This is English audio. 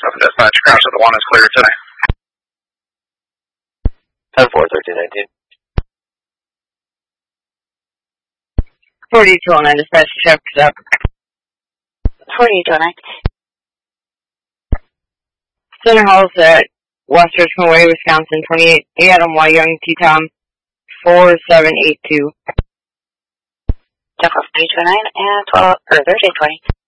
Dispatch, crash at the 1 is clear today. 10-4, 1319. 4209, dispatch, check up. 4809. Center Halls at West Richmond Way, Wisconsin, 28 Adam Y. Young, T-Tom, 4782. 10-4, 4209 and 1320.